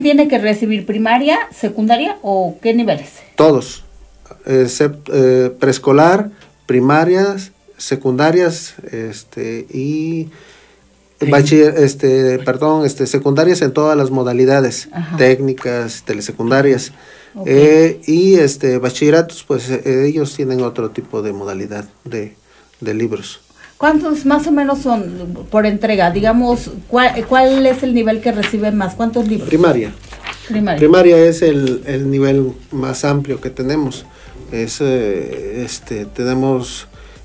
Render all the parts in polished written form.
tiene que recibir primaria, secundaria o qué niveles? Todos, excepto preescolar, primarias, secundarias, y secundarias en todas las modalidades, ajá, técnicas, telesecundarias, okay, y bachilleratos, pues ellos tienen otro tipo de modalidad de libros. ¿Cuántos más o menos son por entrega? Digamos, ¿cuál es el nivel que reciben más? ¿Cuántos libros? Primaria. Primaria es el nivel más amplio que tenemos. Tenemos,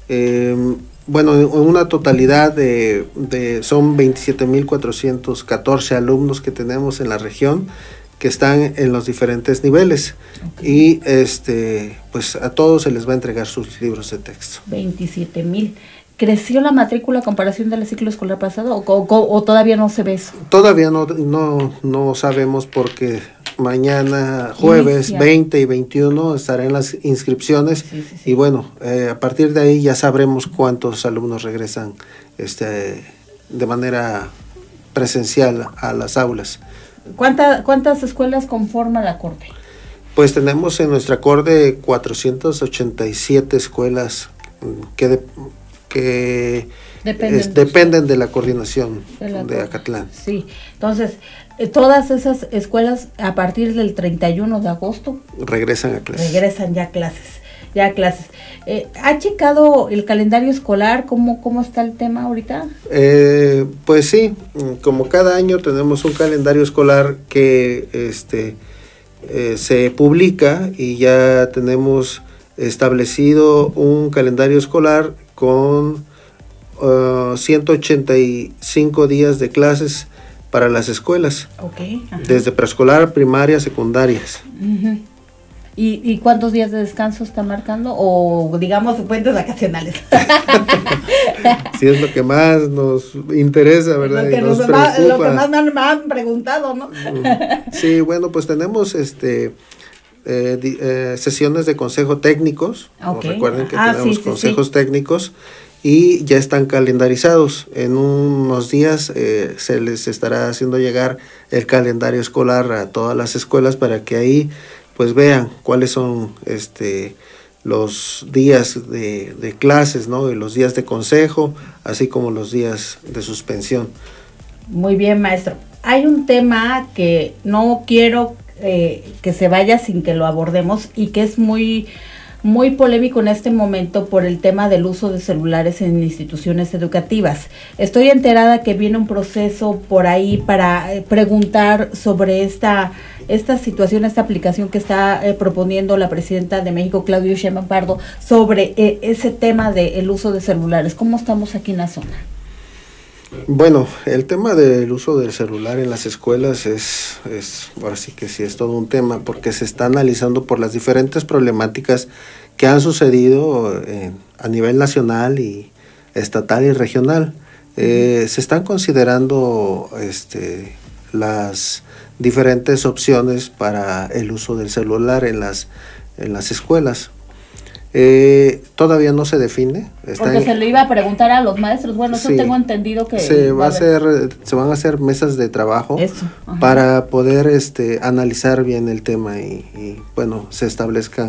una totalidad son 27,414 alumnos que tenemos en la región, que están en los diferentes niveles, okay, y pues a todos se les va a entregar sus libros de texto. 27,000. ¿Creció la matrícula a comparación del ciclo escolar pasado o todavía no se ve eso? Todavía no sabemos, porque mañana jueves 20 y 21 estarán las inscripciones, sí. Y bueno, a partir de ahí ya sabremos cuántos alumnos regresan de manera presencial a las aulas. ¿Cuántas escuelas conforman la Corte? Pues tenemos en nuestra Corte 487 escuelas que dependen de la coordinación de Acatlán. Sí, entonces, todas esas escuelas a partir del 31 de agosto regresan a clases. Regresan ya a clases. ¿Ha checado el calendario escolar? ¿Cómo está el tema ahorita? Pues sí, como cada año tenemos un calendario escolar que se publica, y ya tenemos establecido un calendario escolar con 185 días de clases para las escuelas, okay, desde preescolar, primaria, secundarias. Uh-huh. ¿Y cuántos días de descanso está marcando? O digamos puentes vacacionales. Sí, es lo que más nos interesa, ¿verdad? Lo que más me han preguntado, ¿no? Sí, bueno, pues tenemos sesiones de consejo técnicos, okay, recuerden que tenemos consejos técnicos, y ya están calendarizados. En unos días se les estará haciendo llegar el calendario escolar a todas las escuelas, para que ahí pues vean cuáles son los días de clases, ¿no? Y los días de consejo, así como los días de suspensión. Muy bien, maestro. Hay un tema que no quiero que se vaya sin que lo abordemos, y que es muy polémico en este momento por el tema del uso de celulares en instituciones educativas. Estoy enterada que viene un proceso por ahí para preguntar sobre esta situación, esta aplicación que está proponiendo la presidenta de México, Claudia Sheinbaum Pardo, sobre ese tema del uso de celulares. ¿Cómo estamos aquí en la zona? Bueno, el tema del uso del celular en las escuelas es ahora sí que sí es todo un tema, porque se está analizando por las diferentes problemáticas que han sucedido a nivel nacional y estatal y regional. Se están considerando las diferentes opciones para el uso del celular en las escuelas. Todavía no se define. Porque se le iba a preguntar a los maestros. Bueno, sí, eso tengo entendido que se van a hacer mesas de trabajo para poder analizar bien el tema y bueno, se establezcan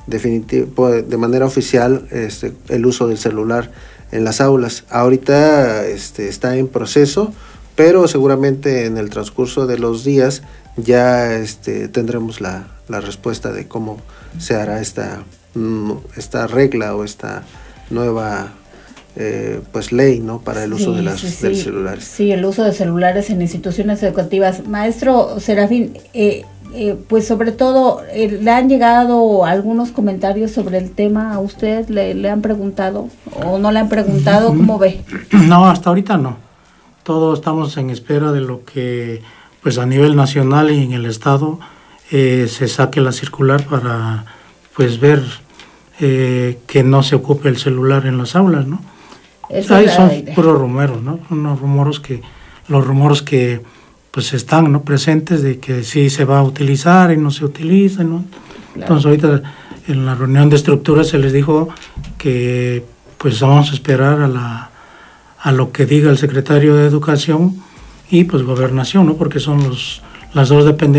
de manera oficial el uso del celular en las aulas. Ahorita está en proceso, pero seguramente en el transcurso de los días ya tendremos la respuesta de cómo se hará esta regla o esta nueva ley, ¿no?, para el uso del celulares. Sí, el uso de celulares en instituciones educativas. Maestro Serafín, pues sobre todo, ¿le han llegado algunos comentarios sobre el tema a usted? ¿Le han preguntado o no le han preguntado? ¿Cómo ve? No, hasta ahorita no. Todos estamos en espera de lo que pues a nivel nacional y en el estado se saque la circular para pues ver que no se ocupe el celular en las aulas, ¿no? Ahí son puros rumores, ¿no? Los rumores que pues están, ¿no?, presentes, de que sí se va a utilizar y no se utiliza, ¿no? Claro. Entonces ahorita en la reunión de estructura se les dijo que pues vamos a esperar a lo que diga el secretario de Educación y pues Gobernación, ¿no?, porque son las dos dependencias